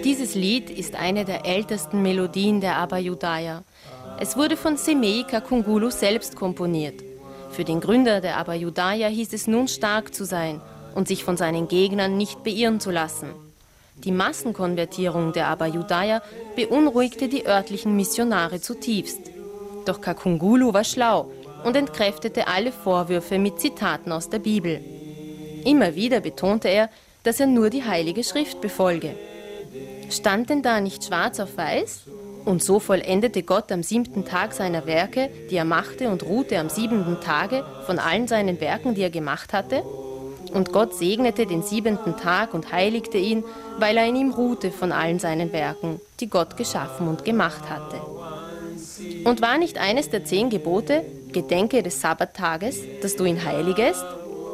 Dieses Lied ist eine der ältesten Melodien der Abba Yudaya. Es wurde von Semei Kakungulu selbst komponiert. Für den Gründer der Abba Yudaya hieß es nun stark zu sein und sich von seinen Gegnern nicht beirren zu lassen. Die Massenkonvertierung der Abba Yudaya beunruhigte die örtlichen Missionare zutiefst. Doch Kakungulu war schlau und entkräftete alle Vorwürfe mit Zitaten aus der Bibel. Immer wieder betonte er, dass er nur die Heilige Schrift befolge. Stand denn da nicht schwarz auf weiß? Und so vollendete Gott am 7. Tag seiner Werke, die er machte, und ruhte am 7. Tage von allen seinen Werken, die er gemacht hatte? Und Gott segnete den 7. Tag und heiligte ihn, weil er in ihm ruhte von allen seinen Werken, die Gott geschaffen und gemacht hatte. Und war nicht eines der 10 Gebote, Gedenke des Sabbattages, dass du ihn heiligest?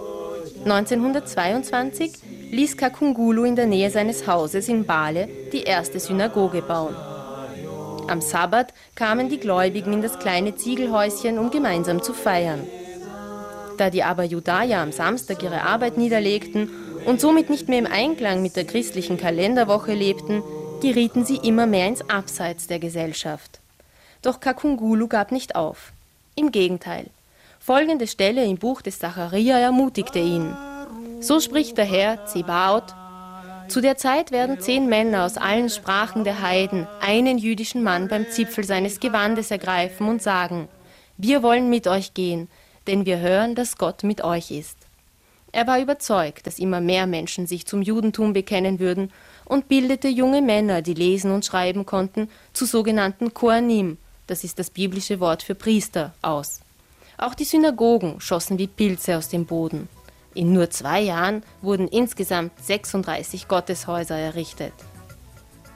1922 ließ Kakungulu in der Nähe seines Hauses in Bale die erste Synagoge bauen. Am Sabbat kamen die Gläubigen in das kleine Ziegelhäuschen, um gemeinsam zu feiern. Da die Abba Yudaya am Samstag ihre Arbeit niederlegten und somit nicht mehr im Einklang mit der christlichen Kalenderwoche lebten, gerieten sie immer mehr ins Abseits der Gesellschaft. Doch Kakungulu gab nicht auf. Im Gegenteil. Folgende Stelle im Buch des Zacharia ermutigte ihn. So spricht der Herr Zebaoth: Zu der Zeit werden 10 Männer aus allen Sprachen der Heiden einen jüdischen Mann beim Zipfel seines Gewandes ergreifen und sagen: Wir wollen mit euch gehen, denn wir hören, dass Gott mit euch ist. Er war überzeugt, dass immer mehr Menschen sich zum Judentum bekennen würden und bildete junge Männer, die lesen und schreiben konnten, zu sogenannten Kohanim, das ist das biblische Wort für Priester, aus. Auch die Synagogen schossen wie Pilze aus dem Boden. In nur 2 Jahren wurden insgesamt 36 Gotteshäuser errichtet.